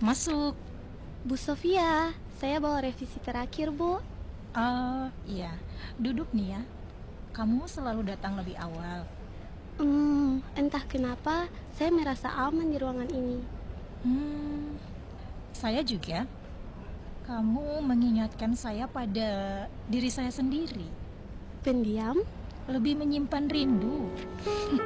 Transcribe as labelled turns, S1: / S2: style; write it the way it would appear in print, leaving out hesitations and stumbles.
S1: Masuk.
S2: Bu Sofia, saya bawa revisi terakhir, Bu.
S1: Iya. Duduk nih ya. Kamu selalu datang lebih awal.
S2: Entah kenapa saya merasa aman di ruangan ini.
S1: Saya juga. Kamu mengingatkan saya pada diri saya sendiri.
S2: Pendiam?
S1: Lebih menyimpan rindu.